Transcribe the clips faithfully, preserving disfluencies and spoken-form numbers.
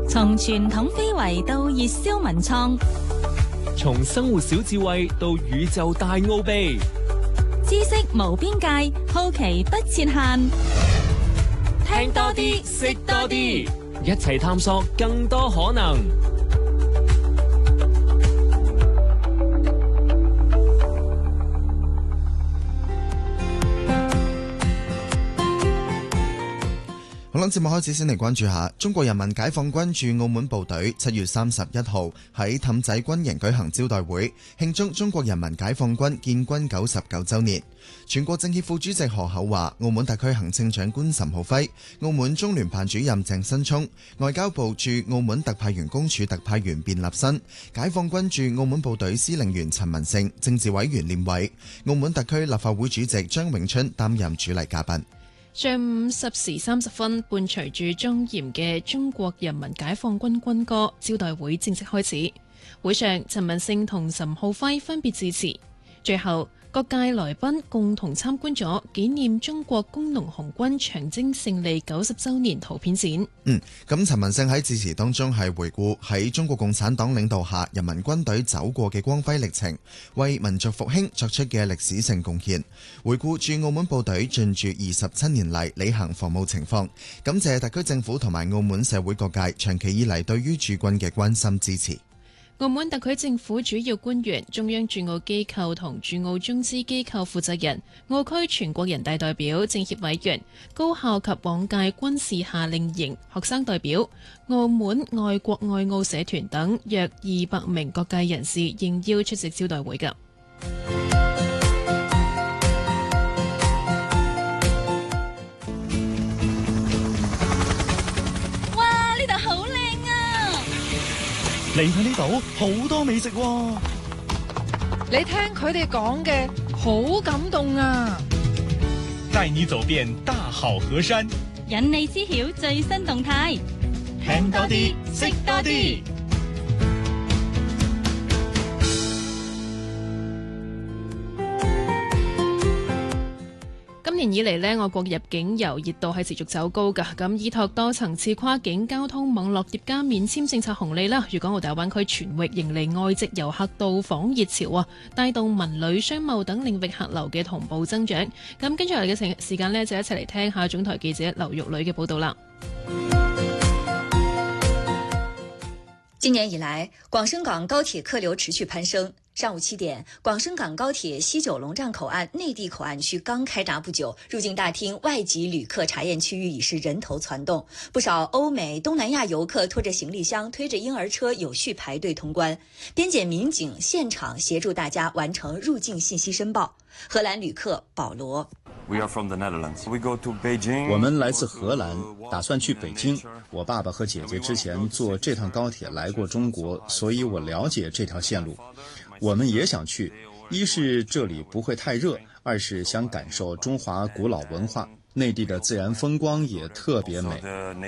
從傳統非遺到熱銷文創， 從生活小智慧到宇宙大奧秘， 知識無邊界，好奇不設限。 聽多啲，識多啲，一齊探索更多可能。 好啦，節目開始先嚟關注下中國人民解放軍駐澳門部隊七月三十一號喺氹仔軍營舉行招待會，慶祝中國人民解放軍建軍九十九週年。全國政協副主席何厚華、澳門特區行政長官岑浩輝、澳門中聯辦主任鄭新聰、外交部駐澳門特派員公署特派員卞立新、解放軍駐澳門部隊司令員陳文勝、政治委員練偉、澳門特區立法會主席張永春擔任主禮嘉賓。 上午十時三十分，伴隨住莊嚴嘅中國人民解放軍軍歌，招待會正式開始。會上，陳文勝同岑浩輝分別致辭，最後各界來賓共同參觀咗紀念中國工農紅軍長征勝利九十週年圖片展。 嗯，咁陳文勝喺致辭當中係回顧喺中國共產黨領導下人民軍隊走過嘅光輝歷程，為民族復興作出嘅歷史性貢獻，回顧駐澳門部隊進駐二十七年嚟履行防務情況，感謝特區政府同埋澳門社會各界長期以嚟對於駐軍嘅關心支持。 澳門特區政府主要官員、中央駐澳機構同駐澳中資機構負責人、澳區全國人大代表、政協委員、高校及往屆軍事夏令營學生代表、澳門愛國愛澳社團等約二百名各界人士應邀出席招待會㗎。 嚟到呢度好多美食喎， 你聽佢哋講嘅好感動啊！ 帶你走遍大好河山， 引你知曉最新動態， 聽多啲，識多啲。 今年以嚟呢，我國入境遊熱度係持續走高㗎。咁依託多層次跨境交通網絡疊加免簽政策紅利啦，粵港澳大灣區全域迎嚟外籍遊客到訪熱潮啊，帶動文旅、商務等領域客流嘅同步增長。咁跟住嚟嘅時間呢，就一齊嚟聽下總台記者劉玉女嘅報道啦。 今年以來，廣深港高鐵客流持續攀升。上午七點，廣深港高鐵西九龍站口岸內地口岸區剛開閘不久，入境大廳外籍旅客查驗區域已是人頭攒動，不少歐美、東南亞遊客拖着行李箱、推着嬰兒車有序排隊通關。邊檢民警現場協助大家完成入境信息申報。荷蘭旅客保羅。 We are from the Netherlands. We go to Beijing. 我們來自荷蘭，打算去北京。我爸爸和姐姐之前坐這趟高鐵來過中國，所以我了解這條線路。我們也想去，一是這裡不會太熱，二是想感受中華古老文化，內地的自然風光也特別美。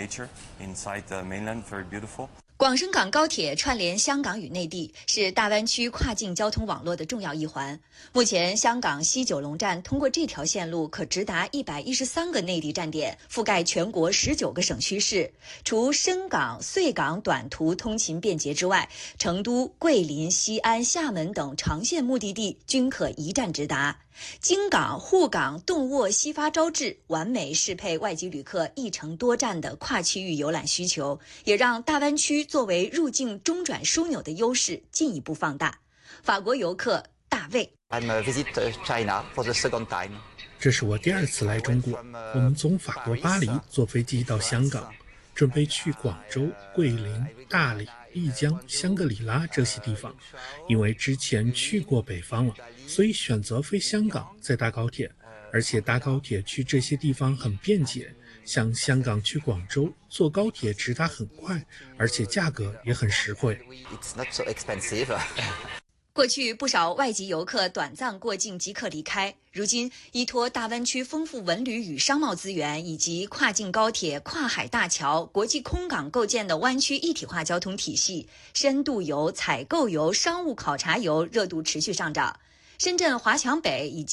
廣深港高鐵串聯香港與內地，是大灣區跨境交通網絡的重要一環。目前，香港西九龍站通過這條線路可直達一百一十三個內地站點，覆蓋全國十九個省區市。除深港、穗港短途通勤便捷之外，成都、桂林、西安、廈門等長線目的地均可一站直達。京港、滬港、動沃、西發招致，完美適配外籍旅客一程多站的跨區域遊覽需求，也讓大灣區作為入境中轉樞紐的優勢進一步放大。法國遊客大衛， 這是我第二次來中國，我們從法國巴黎坐飛機到香港，準備去廣州、桂林、大理、麗江、香格里拉這些地方，因為之前去過北方了，所以選擇飛香港再搭高鐵，而且搭高鐵去這些地方很便捷，像香港去廣州坐高鐵直達很快，而且價格也很實惠。 It's not so expensive. 過去不少外籍遊客短暫過境即刻離開，如今依託大灣區豐富文旅與商貿資源，以及跨境高鐵、跨海大橋、國際空港構建的灣區一體化交通體系，深度遊、採購遊、商務考察遊熱度持續上漲。深圳華強北以及